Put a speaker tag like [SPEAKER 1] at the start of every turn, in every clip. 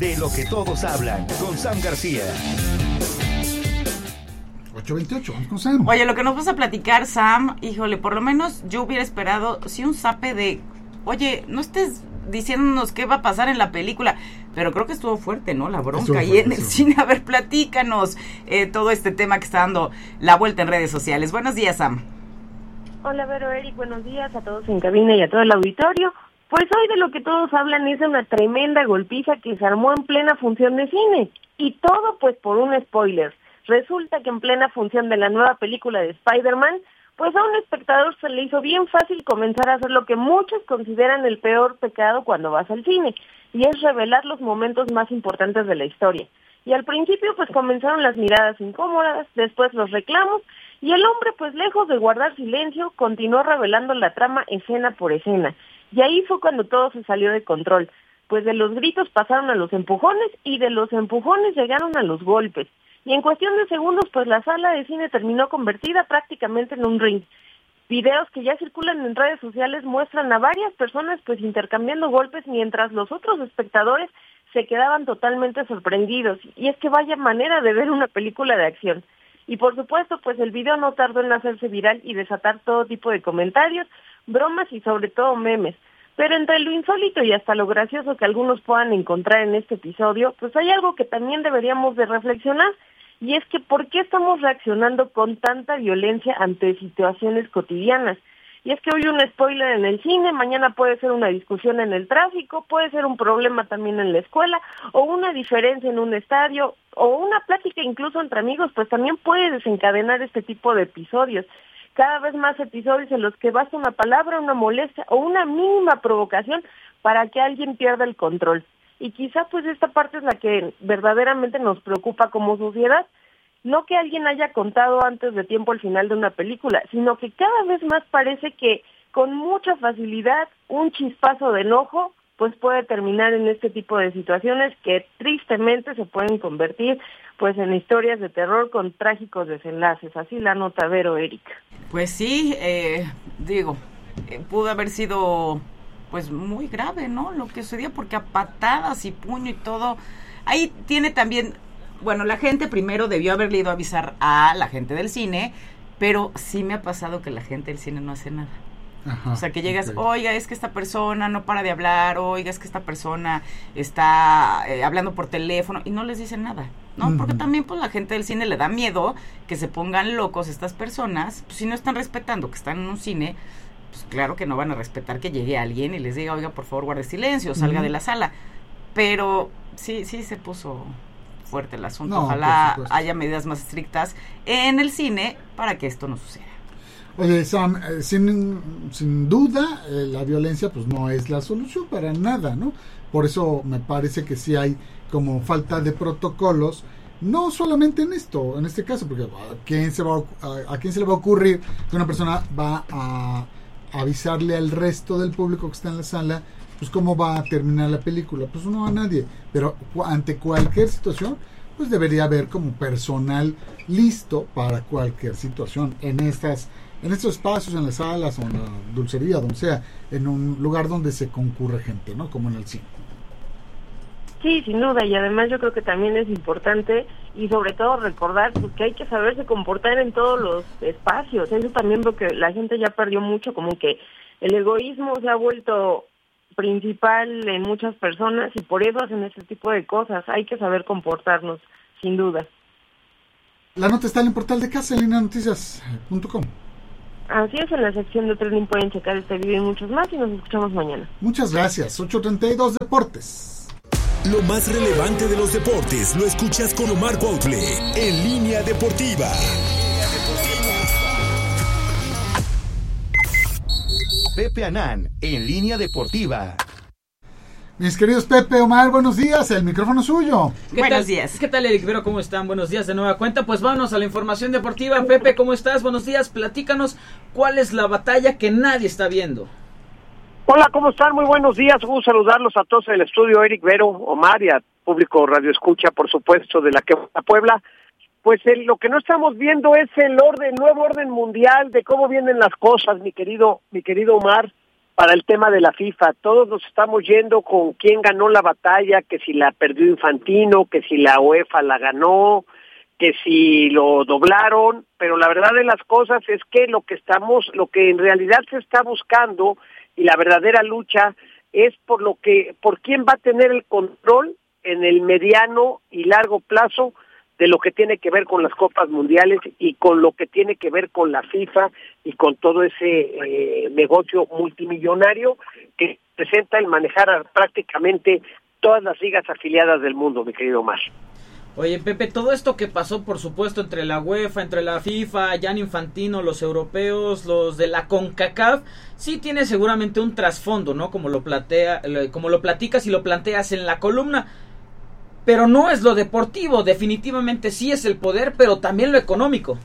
[SPEAKER 1] De lo que todos hablan, con Sam García.
[SPEAKER 2] 8:28, vamos con Sam.
[SPEAKER 3] Oye, lo que nos vas a platicar, Sam, híjole, por lo menos yo hubiera esperado, sí, un zape de, oye, no estés diciéndonos qué va a pasar en la película, pero creo que estuvo fuerte, ¿no? La bronca ahí en el cine. A ver, platícanos todo este tema que está dando la vuelta en redes sociales. Buenos días, Sam.
[SPEAKER 4] Hola, Vero, Eric, buenos días a todos en cabina y a todo el auditorio. Pues hoy de lo que todos hablan es de una tremenda golpiza que se armó en plena función de cine. Y todo pues por un spoiler. Resulta que en plena función de la nueva película de Spider-Man, pues a un espectador se le hizo bien fácil comenzar a hacer lo que muchos consideran el peor pecado cuando vas al cine, y es revelar los momentos más importantes de la historia. Y al principio pues comenzaron las miradas incómodas, después los reclamos, y el hombre pues lejos de guardar silencio, continuó revelando la trama escena por escena. Y ahí fue cuando todo se salió de control, pues de los gritos pasaron a los empujones, y de los empujones llegaron a los golpes. Y en cuestión de segundos, pues la sala de cine terminó convertida prácticamente en un ring. Videos que ya circulan en redes sociales muestran a varias personas pues intercambiando golpes mientras los otros espectadores se quedaban totalmente sorprendidos. Y es que vaya manera de ver una película de acción. Y por supuesto, pues el video no tardó en hacerse viral y desatar todo tipo de comentarios, bromas y sobre todo memes. Pero entre lo insólito y hasta lo gracioso que algunos puedan encontrar en este episodio, pues hay algo que también deberíamos de reflexionar. Y es que ¿por qué estamos reaccionando con tanta violencia ante situaciones cotidianas? Y es que hoy un spoiler en el cine, mañana puede ser una discusión en el tráfico, puede ser un problema también en la escuela, o una diferencia en un estadio, o una plática incluso entre amigos, pues también puede desencadenar este tipo de episodios. Cada vez más episodios en los que basta una palabra, una molestia o una mínima provocación para que alguien pierda el control. Y quizá pues esta parte es la que verdaderamente nos preocupa como sociedad, no que alguien haya contado antes de tiempo el final de una película, sino que cada vez más parece que con mucha facilidad un chispazo de enojo pues puede terminar en este tipo de situaciones que tristemente se pueden convertir pues en historias de terror con trágicos desenlaces. Así la nota, Vero, Eric.
[SPEAKER 3] Pues sí, pudo haber sido pues muy grave, ¿no? Lo que sucedió, porque a patadas y puño y todo, ahí tiene también, bueno, la gente primero debió haberle ido a avisar a la gente del cine, pero sí me ha pasado que la gente del cine no hace nada. Ajá, o sea, que llegas, okay, oiga, es que esta persona no para de hablar, oiga, es que esta persona está hablando por teléfono, y no les dicen nada, ¿no? Uh-huh. Porque también pues la gente del cine le da miedo que se pongan locos estas personas, pues si no están respetando que están en un cine, pues claro que no van a respetar que llegue alguien y les diga, oiga, por favor, guarde silencio, salga de la sala. Pero sí se puso fuerte el asunto. No, ojalá haya medidas más estrictas en el cine para que esto no suceda.
[SPEAKER 2] Oye, Sam, sin duda, la violencia pues no es la solución para nada, ¿no? Por eso me parece que sí hay como falta de protocolos, no solamente en esto, en este caso, porque ¿a quién se le va a ocurrir que una persona va a avisarle al resto del público que está en la sala, pues cómo va a terminar la película? Pues no a nadie, pero ante cualquier situación, pues debería haber como personal listo para cualquier situación en estos espacios, en las salas o en la dulcería, donde sea, en un lugar donde se concurre gente, ¿no? Como en el cine.
[SPEAKER 4] Sí, sin duda, y además yo creo que también es importante y sobre todo recordar pues, que hay que saberse comportar en todos los espacios. Eso también veo que la gente ya perdió mucho, como que el egoísmo se ha vuelto principal en muchas personas y por eso hacen este tipo de cosas. Hay que saber comportarnos, sin duda.
[SPEAKER 2] La nota está en el portal de casa, en lineanoticias.com.
[SPEAKER 4] Así es, en la sección de trending pueden checar este video y muchos más y nos escuchamos mañana.
[SPEAKER 2] Muchas gracias. 8:32 Deportes.
[SPEAKER 1] Lo más relevante de los deportes lo escuchas con Omar Cuautle en Línea Deportiva. Pepe Anán en Línea Deportiva.
[SPEAKER 2] Mis queridos Pepe, Omar, buenos días, el micrófono es suyo.
[SPEAKER 3] Buenos días.
[SPEAKER 5] ¿Qué tal, Eric Vero? ¿Cómo están? Buenos días de nueva cuenta. Pues vámonos a la información deportiva. Pepe, ¿cómo estás? Buenos días, platícanos cuál es la batalla que nadie está viendo.
[SPEAKER 6] Hola, ¿cómo están? Muy buenos días, gusto saludarlos a todos en el estudio, Eric, Vero, Omar y al público Radio Escucha, por supuesto, de la Puebla. Pues lo que no estamos viendo es el nuevo orden mundial, de cómo vienen las cosas, mi querido Omar. para el tema de la FIFA. Todos nos estamos yendo con quién ganó la batalla, que si la perdió Infantino, que si la UEFA la ganó, que si lo doblaron, pero la verdad de las cosas es que lo que en realidad se está buscando y la verdadera lucha es por quién va a tener el control en el mediano y largo plazo de lo que tiene que ver con las copas mundiales y con lo que tiene que ver con la FIFA y con todo ese negocio multimillonario que presenta el manejar prácticamente todas las ligas afiliadas del mundo, mi querido Omar.
[SPEAKER 5] Oye, Pepe, todo esto que pasó, por supuesto, entre la UEFA, entre la FIFA, Gianni Infantino, los europeos, los de la CONCACAF, sí tiene seguramente un trasfondo, ¿no? Como lo platicas y lo planteas en la columna. Pero no es lo deportivo, definitivamente sí es el poder, pero también lo económico.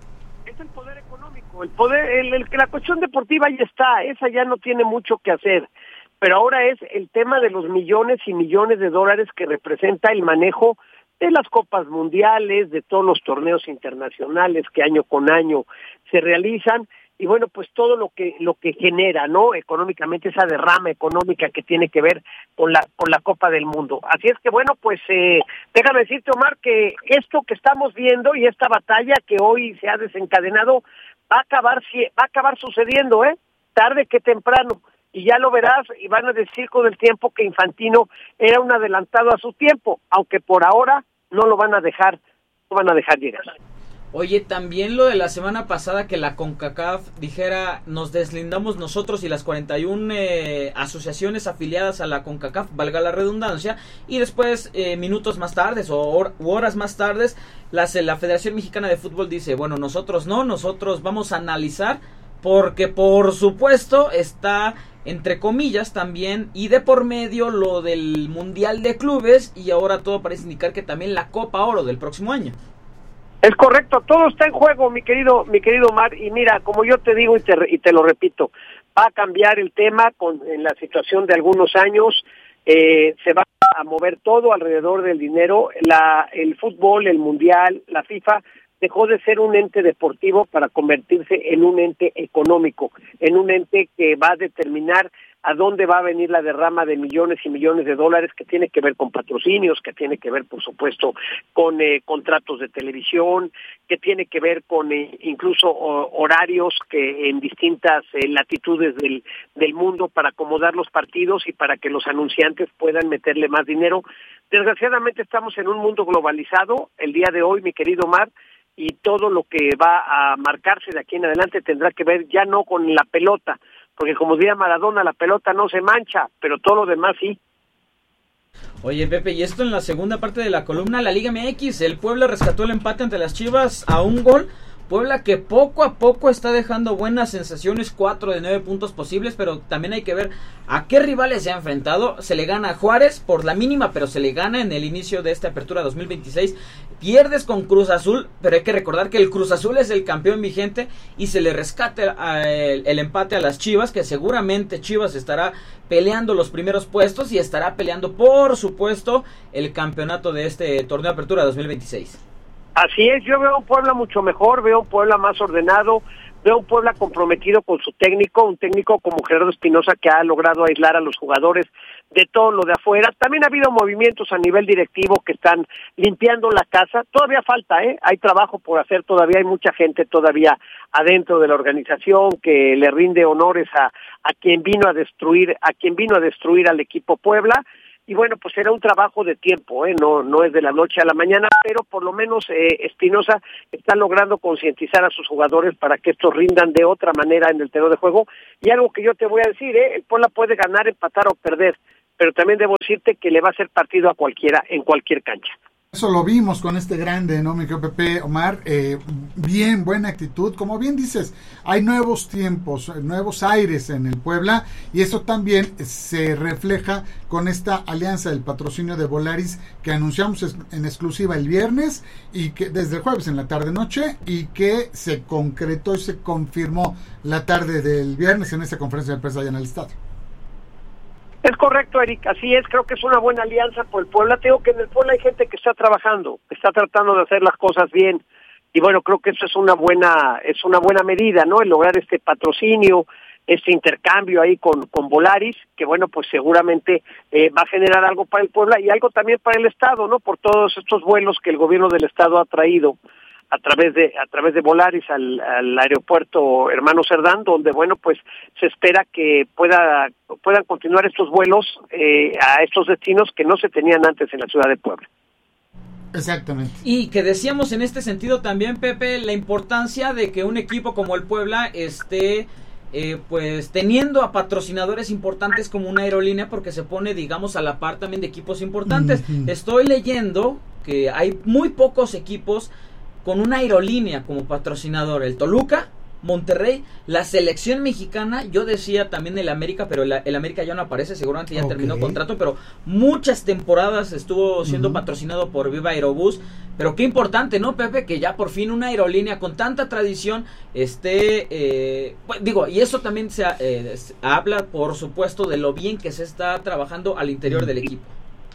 [SPEAKER 6] Es el poder económico, el poder, la cuestión deportiva ya está, esa ya no tiene mucho que hacer, pero ahora es el tema de los millones y millones de dólares que representa el manejo de las copas mundiales, de todos los torneos internacionales que año con año se realizan, y bueno, pues todo lo que genera, ¿no? Económicamente, esa derrama económica que tiene que ver con la Copa del Mundo. Así es que bueno, pues déjame decirte, Omar, que esto que estamos viendo y esta batalla que hoy se ha desencadenado va a acabar sucediendo, tarde que temprano, y ya lo verás y van a decir con el tiempo que Infantino era un adelantado a su tiempo, aunque por ahora no lo van a dejar llegar.
[SPEAKER 5] Oye, también lo de la semana pasada que la CONCACAF dijera nos deslindamos nosotros y las 41 asociaciones afiliadas a la CONCACAF, valga la redundancia, y después minutos más tarde u horas más tarde la Federación Mexicana de Fútbol dice, bueno, nosotros vamos a analizar porque por supuesto está entre comillas también y de por medio lo del Mundial de Clubes y ahora todo parece indicar que también la Copa Oro del próximo año.
[SPEAKER 6] Es correcto, todo está en juego, mi querido Omar, y mira, como yo te digo y te lo repito, va a cambiar el tema en la situación de algunos años, se va a mover todo alrededor del dinero, el fútbol, el mundial, la FIFA dejó de ser un ente deportivo para convertirse en un ente económico, en un ente que va a determinar a dónde va a venir la derrama de millones y millones de dólares que tiene que ver con patrocinios, que tiene que ver, por supuesto, con contratos de televisión, que tiene que ver con incluso horarios que en distintas latitudes del mundo para acomodar los partidos y para que los anunciantes puedan meterle más dinero. Desgraciadamente estamos en un mundo globalizado el día de hoy, mi querido Omar, y todo lo que va a marcarse de aquí en adelante tendrá que ver ya no con la pelota, porque como diría Maradona, la pelota no se mancha, pero todo lo demás sí.
[SPEAKER 5] Oye, Pepe, y esto en la segunda parte de la columna, la Liga MX, el Puebla rescató el empate ante las Chivas a un gol. Puebla que poco a poco está dejando buenas sensaciones, 4 de 9 puntos posibles, pero también hay que ver a qué rivales se ha enfrentado. Se le gana a Juárez por la mínima, pero se le gana en el inicio de esta apertura 2026. Pierdes con Cruz Azul, pero hay que recordar que el Cruz Azul es el campeón vigente y se le rescata el empate a las Chivas, que seguramente Chivas estará peleando los primeros puestos y estará peleando, por supuesto, el campeonato de este torneo de apertura 2026.
[SPEAKER 6] Así es, yo veo un Puebla mucho mejor, veo un Puebla más ordenado, veo un Puebla comprometido con su técnico, un técnico como Gerardo Espinosa que ha logrado aislar a los jugadores de todo lo de afuera. También ha habido movimientos a nivel directivo que están limpiando la casa, todavía falta, hay trabajo por hacer, todavía hay mucha gente todavía adentro de la organización que le rinde honores a quien vino a destruir al equipo Puebla. Y bueno, pues será un trabajo de tiempo, no es de la noche a la mañana, pero por lo menos Espinosa está logrando concientizar a sus jugadores para que estos rindan de otra manera en el terreno de juego. Y algo que yo te voy a decir, el Puebla puede ganar, empatar o perder, pero también debo decirte que le va a hacer partido a cualquiera en cualquier cancha.
[SPEAKER 2] Eso lo vimos con este grande, ¿no, mi querido Pepe? Omar, bien, buena actitud. Como bien dices, hay nuevos tiempos, nuevos aires en el Puebla, y eso también se refleja con esta alianza del patrocinio de Volaris que anunciamos en exclusiva el viernes, y que desde el jueves en la tarde-noche, y que se concretó y se confirmó la tarde del viernes en esa conferencia de prensa allá en el estadio.
[SPEAKER 6] Es correcto, Eric, así es, creo que es una buena alianza por el Puebla. Te digo que en el Puebla hay gente que está trabajando, que está tratando de hacer las cosas bien, y bueno, creo que eso es una buena medida, ¿no? El lograr este patrocinio, este intercambio ahí con Volaris, que bueno, pues seguramente va a generar algo para el Puebla y algo también para el Estado, ¿no? Por todos estos vuelos que el gobierno del Estado ha traído a través de Volaris al aeropuerto Hermano Cerdán, donde bueno, pues se espera que puedan continuar estos vuelos a estos destinos que no se tenían antes en la ciudad de Puebla.
[SPEAKER 2] Exactamente.
[SPEAKER 5] Y que decíamos en este sentido también, Pepe, la importancia de que un equipo como el Puebla esté pues teniendo a patrocinadores importantes como una aerolínea, porque se pone, digamos, a la par también de equipos importantes. Estoy leyendo que hay muy pocos equipos con una aerolínea como patrocinador: el Toluca, Monterrey, la selección mexicana, yo decía también el América, pero el América ya no aparece, seguramente ya terminó contrato, pero muchas temporadas estuvo siendo patrocinado por Viva Aerobús. Pero qué importante, ¿no, Pepe? Que ya por fin una aerolínea con tanta tradición esté, y eso también se habla, por supuesto, de lo bien que se está trabajando al interior del equipo.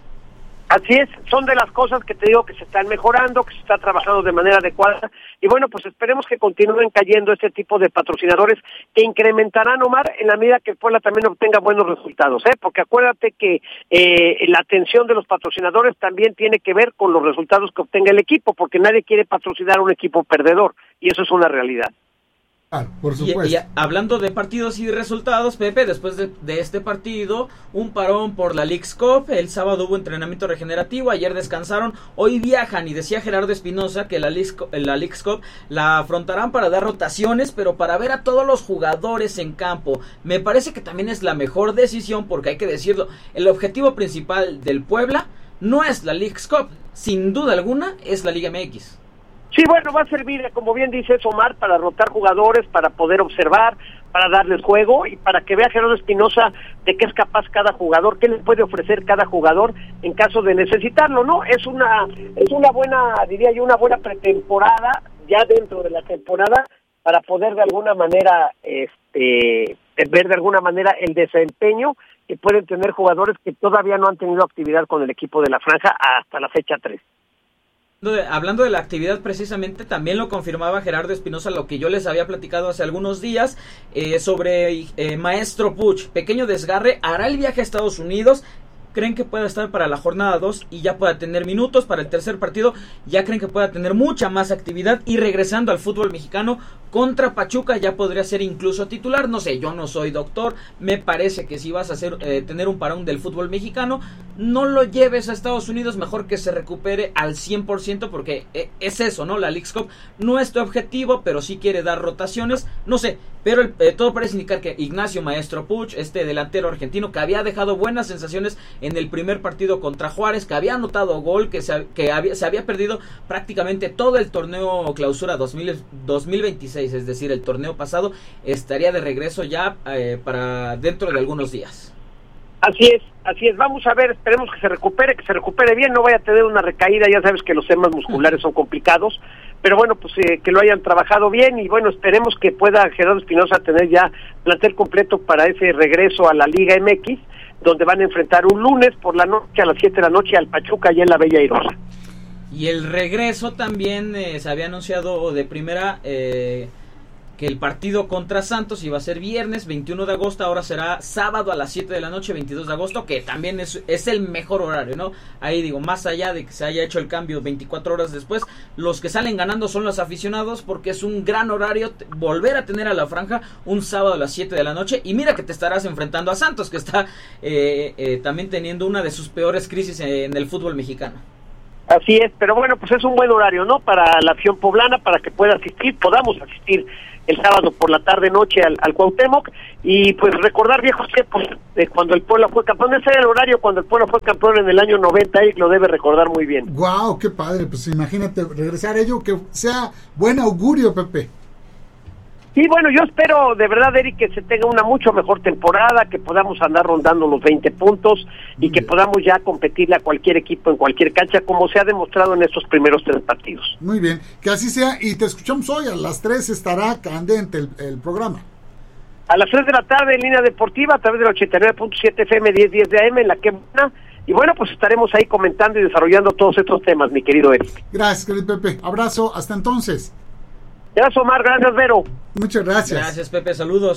[SPEAKER 6] Así es, son de las cosas que te digo que se están mejorando, que se está trabajando de manera adecuada, y bueno, pues esperemos que continúen cayendo este tipo de patrocinadores que incrementarán, Omar, en la medida que el Puebla también obtenga buenos resultados, porque acuérdate que la atención de los patrocinadores también tiene que ver con los resultados que obtenga el equipo, porque nadie quiere patrocinar a un equipo perdedor, y eso es una realidad.
[SPEAKER 2] Por supuesto.
[SPEAKER 5] Y hablando de partidos y resultados, Pepe, después de este partido, un parón por la Leagues Cup. El sábado hubo entrenamiento regenerativo, ayer descansaron, hoy viajan, y decía Gerardo Espinosa que la Leagues Cup la afrontarán para dar rotaciones, pero para ver a todos los jugadores en campo. Me parece que también es la mejor decisión, porque hay que decirlo, el objetivo principal del Puebla no es la Leagues Cup, sin duda alguna es la Liga MX.
[SPEAKER 6] Sí, bueno, va a servir, como bien dices, Omar, para rotar jugadores, para poder observar, para darles juego y para que vea Gerardo Espinosa de qué es capaz cada jugador, qué les puede ofrecer cada jugador en caso de necesitarlo, ¿no? Es una buena, diría yo, una buena pretemporada ya dentro de la temporada para poder de alguna manera ver de alguna manera el desempeño que pueden tener jugadores que todavía no han tenido actividad con el equipo de la Franja hasta la fecha 3.
[SPEAKER 5] Hablando de la actividad, precisamente también lo confirmaba Gerardo Espinosa, lo que yo les había platicado hace algunos días sobre Maestro Puch. Pequeño desgarre, hará el viaje a Estados Unidos. Creen que pueda estar para la jornada 2 y ya pueda tener minutos para el tercer partido. Ya creen que pueda tener mucha más actividad, y regresando al fútbol mexicano contra Pachuca ya podría ser incluso titular. No sé, yo no soy doctor, me parece que si vas a tener un parón del fútbol mexicano, no lo lleves a Estados Unidos, mejor que se recupere al 100%, porque es eso, ¿no? La Leagues Cup no es tu objetivo, pero sí quiere dar rotaciones, no sé, pero todo parece indicar que Ignacio Maestro Puch, este delantero argentino que había dejado buenas sensaciones en el primer partido contra Juárez, que había anotado gol, que se había perdido prácticamente todo el torneo Clausura 2026, es decir, el torneo pasado, estaría de regreso ya para dentro de algunos días.
[SPEAKER 6] Así es, vamos a ver, esperemos que se recupere bien, no vaya a tener una recaída, ya sabes que los temas musculares son complicados, pero bueno, pues que lo hayan trabajado bien, y bueno, esperemos que pueda Gerardo Espinosa tener ya plantel completo para ese regreso a la Liga MX, donde van a enfrentar un lunes por la noche a las 7 de la noche al Pachuca allá en la Bella Airosa.
[SPEAKER 5] Y el regreso también se había anunciado de primera que el partido contra Santos iba a ser viernes 21 de agosto, ahora será sábado a las 7 de la noche 22 de agosto, que también es el mejor horario, ¿no? Ahí digo, más allá de que se haya hecho el cambio 24 horas después, los que salen ganando son los aficionados, porque es un gran horario volver a tener a la Franja un sábado a las 7 de la noche, y mira que te estarás enfrentando a Santos, que está también teniendo una de sus peores crisis en el fútbol mexicano.
[SPEAKER 6] Así es, pero bueno, pues es un buen horario, ¿no? Para la afición poblana, para que podamos asistir el sábado por la tarde-noche al Cuauhtémoc, y pues recordar viejos tiempos de cuando el Puebla fue campeón. Ese era el horario cuando el Puebla fue campeón en el año 90, y lo debe recordar muy bien.
[SPEAKER 2] ¡Guau! ¡Qué padre! Pues imagínate regresar ello, que sea buen augurio, Pepe.
[SPEAKER 6] Sí, bueno, yo espero de verdad, Eric, que se tenga una mucho mejor temporada, que podamos andar rondando los 20 puntos y que podamos ya competirle a cualquier equipo en cualquier cancha, como se ha demostrado en estos primeros 3 partidos.
[SPEAKER 2] Muy bien, que así sea, y te escuchamos hoy, a las 3 estará candente el programa.
[SPEAKER 6] A las 3 de la tarde en Línea Deportiva, a través del 89.7 FM 1010 de AM, en la que buena. Y bueno, pues estaremos ahí comentando y desarrollando todos estos temas, mi querido Eric.
[SPEAKER 2] Gracias, querido Pepe. Abrazo, hasta entonces.
[SPEAKER 6] Gracias, Omar. Gracias, Vero.
[SPEAKER 2] Muchas gracias.
[SPEAKER 5] Gracias, Pepe. Saludos.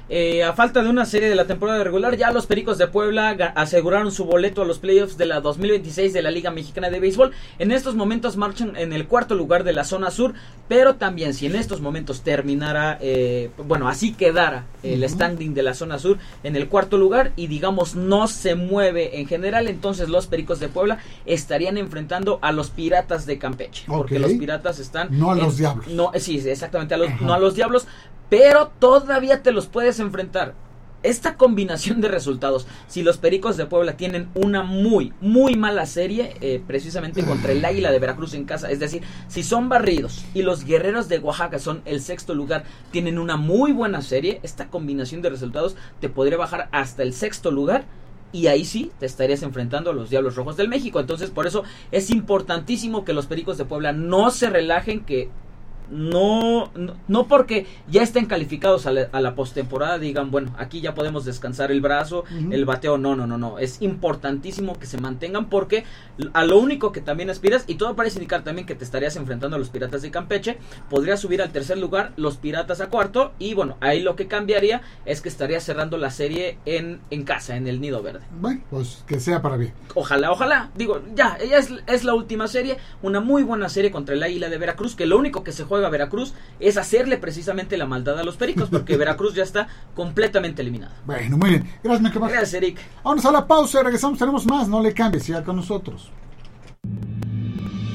[SPEAKER 5] A falta de una serie de la temporada regular, ya los Pericos de Puebla aseguraron su boleto a los playoffs de la 2026 de la Liga Mexicana de Béisbol. En estos momentos marchan en el cuarto lugar de la zona sur, pero también si en estos momentos terminara, así quedara el standing de la zona sur en el cuarto lugar y digamos no se mueve en general, entonces los Pericos de Puebla estarían enfrentando a los Piratas de Campeche, porque los Piratas están...
[SPEAKER 2] No a los Diablos.
[SPEAKER 5] No, sí, exactamente, no a los Diablos, pero todavía te los puedes enfrentar. Esta combinación de resultados, si los Pericos de Puebla tienen una muy, muy mala serie, precisamente contra el Águila de Veracruz en casa, es decir, si son barridos y los Guerreros de Oaxaca son el sexto lugar, tienen una muy buena serie, esta combinación de resultados te podría bajar hasta el sexto lugar, y ahí sí te estarías enfrentando a los Diablos Rojos del México. Entonces por eso es importantísimo que los Pericos de Puebla no se relajen, que no porque ya estén calificados a la postemporada digan, bueno, aquí ya podemos descansar el brazo, el bateo, no, es importantísimo que se mantengan, porque a lo único que también aspiras, y todo parece indicar también que te estarías enfrentando a los Piratas de Campeche, podría subir al tercer lugar, los Piratas a cuarto, y bueno, ahí lo que cambiaría es que estaría cerrando la serie en casa, en el Nido Verde.
[SPEAKER 2] Bueno, pues que sea para bien.
[SPEAKER 5] Ojalá, digo, ya es la última serie, una muy buena serie contra el Águila de Veracruz, que lo único que se juega a Veracruz es hacerle precisamente la maldad a los Pericos, porque Veracruz ya está completamente eliminada.
[SPEAKER 2] Bueno, muy bien. Gracias,
[SPEAKER 5] Eric.
[SPEAKER 2] Vamos a la pausa, regresamos, tenemos más, no le cambies, siga con nosotros.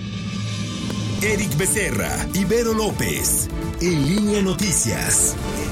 [SPEAKER 1] Eric Becerra, Ibero López, En Línea Noticias.